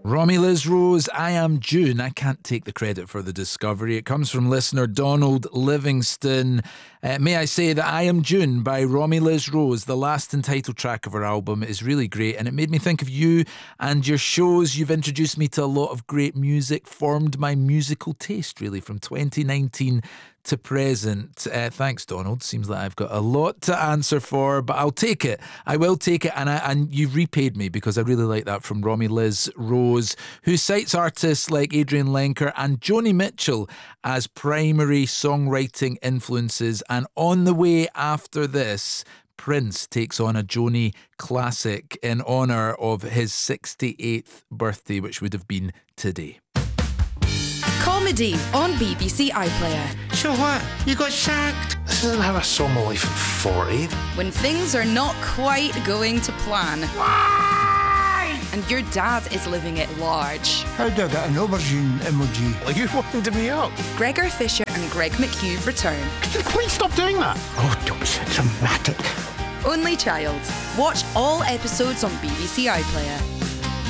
Romy Liz Rose, I Am June. I can't take the credit for the discovery. It comes from listener Donald Livingston. May I say that I Am June by Romy Liz Rose, the last and title track of her album, is really great, and it made me think of you and your shows. You've introduced me to a lot of great music, formed my musical taste really from 2019 to present. Thanks, Donald. Seems like I've got a lot to answer for, but I'll take it. I will take it, and you've repaid me, because I really like that from Romy Liz Rose, who cites artists like Adrian Lenker and Joni Mitchell as primary songwriting influences. And on the way after this, Prince takes on a Joni classic in honour of his 68th birthday, which would have been today. Comedy on BBC iPlayer. So what? You got sacked? This isn't how I saw my life at 40. When things are not quite going to plan. Why? And your dad is living it large. How do I get an aubergine emoji? Are you winding me up? Gregor Fisher and Greg McHugh return. Could you please stop doing that? Oh, don't be so dramatic. Only Child. Watch all episodes on BBC iPlayer.